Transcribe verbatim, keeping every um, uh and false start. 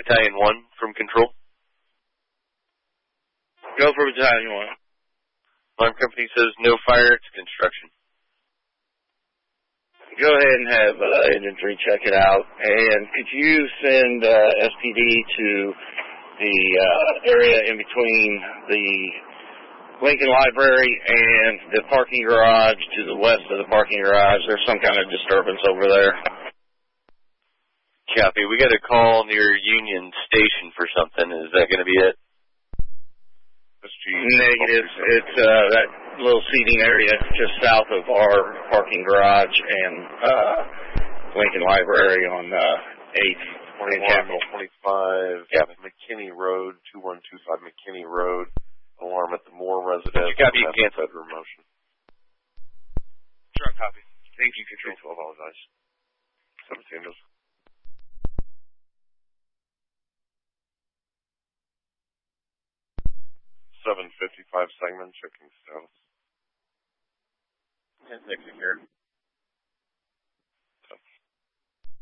Battalion one from control. Go for Battalion one. Alarm company says no fire, it's construction. Go ahead and have uh, infantry check it out. And could you send uh, S P D to the uh, area in between the Lincoln Library and the parking garage to the west of the parking garage? There's some kind of disturbance over there. Copy. We got a call near Union Station for something. Is that going to be it? Negative. It's uh, that little seating area just south of our parking garage and uh, Lincoln Library on uh, eighth and Capitol. twenty-five, Yep. McKinney Road, two one two five McKinney Road. Alarm at the Moore residence. Copy, cancel. Bedroom motion. Sure, copy. Thank you, Control. twelve, apologize. seventeen does. seven fifty-five segment, checking status. ten sixty here.